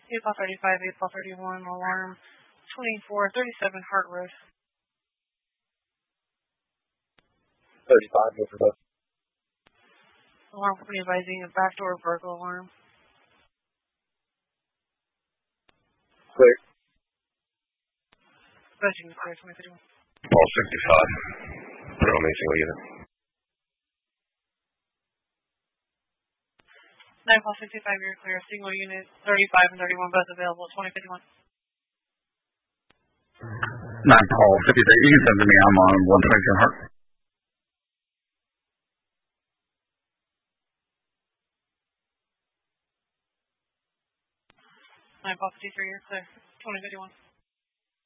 April 35, April 31, alarm 2437 Hart Road. 35, go for both. Alarm company advising a backdoor burglar alarm. Clear. Budgeting clear, 2031. Paul 65. Put it on me, single unit. 9 Paul 65, you're clear. Single unit 35 and 31, both available, 2051. 9 Paul 53, you can send to me. I'm on 122 Hart. 9 Paul 53, you're clear. 2051.